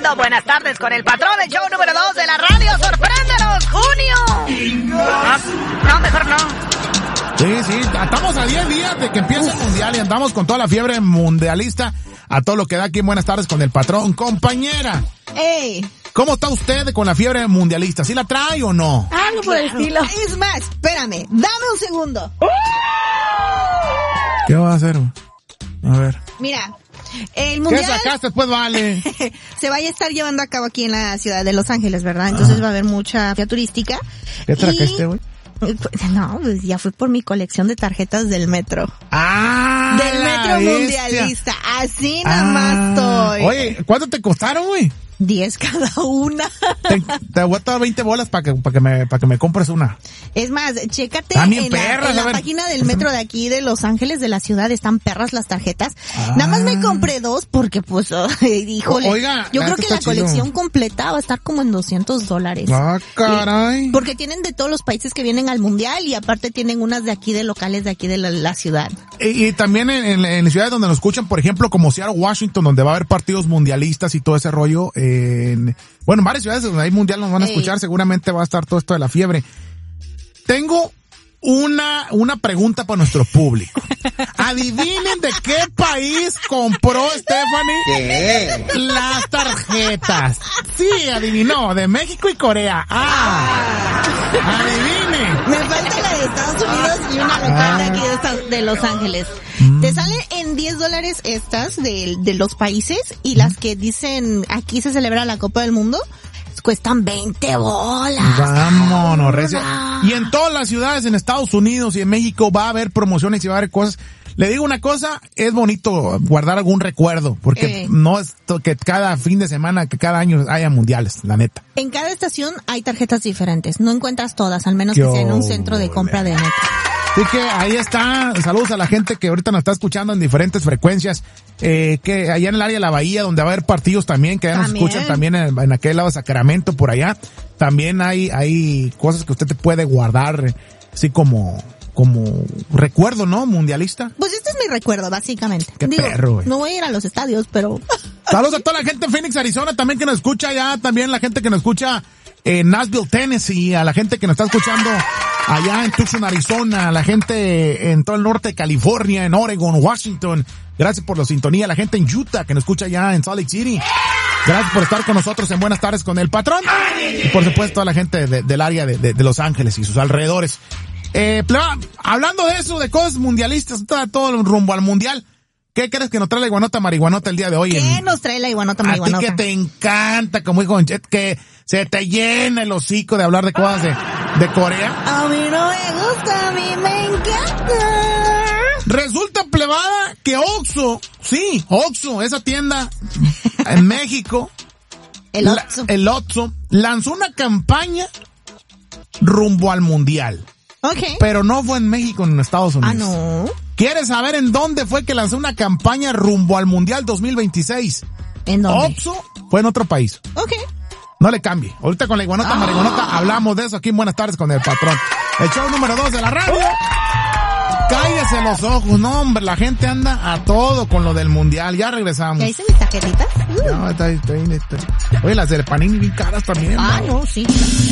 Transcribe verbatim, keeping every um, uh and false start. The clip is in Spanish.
escuchando Buenas Tardes con el Patrón, el show número dos de la radio. ¡Sorpréndenos, junio! Ah, no, mejor no. Sí, sí, estamos a diez días de que empiece el mundial y andamos con toda la fiebre mundialista a todo lo que da aquí en Buenas Tardes con el Patrón. Compañera. ¡Ey! ¿Cómo está usted con la fiebre mundialista? ¿Sí la trae o no? Algo por el estilo. Es más, espérame, dame un segundo. ¿Qué va a hacer? A ver. Mira, el mundial... ¿Qué sacaste? Pues vale. Se vaya a estar llevando a cabo aquí en la ciudad de Los Ángeles, ¿verdad? Entonces ah. va a haber mucha vía turística. ¿Qué trajiste, güey? No, pues ya fui por mi colección de tarjetas del metro. ¡Ah! Del metro mundialista. Así nada ah. más estoy. Oye, ¿cuánto te costaron, güey? Diez cada una. Te, te voy a dar veinte bolas para que, para que me, para que me compres una. Es más, chécate en perras, la, en la página del metro de aquí de Los Ángeles, de la ciudad, están perras las tarjetas. Ah. Nada más me compré dos porque pues, oh, híjole. Oiga, yo creo que la chido. colección completa va a estar como en doscientos dólares. Ah, caray. Y, porque tienen de todos los países que vienen al mundial y aparte tienen unas de aquí, de locales de aquí de la, la ciudad. Y, y también en, en, en ciudades donde nos escuchan, por ejemplo, como Seattle, Washington, donde va a haber partidos mundialistas y todo ese rollo, eh, En, bueno, en varias ciudades donde hay mundial nos van a escuchar, Ey. seguramente va a estar todo esto de la fiebre. Tengo una, una pregunta para nuestro público. Adivinen de qué país compró Stephanie ¿Qué? las tarjetas. Sí, adivinó, de México y Corea. Ah, adivine. Me falta la de Estados Unidos y una local ah. de aquí de, de Los Ángeles. Mm. Te salen en diez dólares estas de, de los países y las que dicen aquí se celebra la Copa del Mundo cuestan veinte bolas. Vámonos, recia. Y en todas las ciudades en Estados Unidos y en México va a haber promociones y va a haber cosas. Le digo una cosa, es bonito guardar algún recuerdo, porque eh. no es que cada fin de semana, que cada año haya mundiales, la neta. En cada estación hay tarjetas diferentes, no encuentras todas, al menos que sea en un centro de compra de metro. Así que ahí está, saludos a la gente que ahorita nos está escuchando en diferentes frecuencias, eh, que allá en el área de la Bahía, donde va a haber partidos también, que allá nos escuchan también en, en aquel lado de Sacramento, por allá, también hay, hay cosas que usted te puede guardar, así como, como recuerdo, ¿no? Mundialista. Pues este es mi recuerdo, básicamente. Qué Digo, perro, güey. No voy a ir a los estadios, pero... Saludos a toda la gente en Phoenix, Arizona, también que nos escucha allá, también la gente que nos escucha en Nashville, Tennessee, a la gente que nos está escuchando allá en Tucson, Arizona, a la gente en todo el norte de California, en Oregon, Washington. Gracias por la sintonía. La gente en Utah que nos escucha allá en Salt Lake City. Gracias por estar con nosotros en Buenas Tardes con el Patrón. Y por supuesto a la gente de, del área de, de, de Los Ángeles y sus alrededores. Eh, pleba, hablando de eso, de cosas mundialistas, todo, todo rumbo al mundial. ¿Qué crees que nos trae la iguanota marihuanota el día de hoy? ¿Qué en, nos trae la iguanota marihuanota? A ti que te encanta, como dijo Conchet, que se te llena el hocico de hablar de cosas de, de Corea. A mí no me gusta, a mí me encanta. Resulta, plebada, que Oxxo, sí, Oxxo, esa tienda en México, el Oxxo, la, el Oxxo lanzó una campaña rumbo al mundial. Okay. Pero no fue en México, en Estados Unidos. Ah, no. ¿Quieres saber en dónde fue que lanzó una campaña rumbo al mundial dos mil veintiséis? ¿En dónde? Oxxo fue en otro país. Ok. No le cambie. Ahorita con la iguanota ah. marihuanota hablamos de eso aquí en Buenas Tardes con el Patrón. El show número dos de la radio. Cállese los ojos, no hombre, la gente anda a todo con lo del mundial. Ya regresamos. ¿Ya hice mis tarjetitas? No, está, está, está, está. Oye, las del Panini bien caras también. Ah, no, no sí.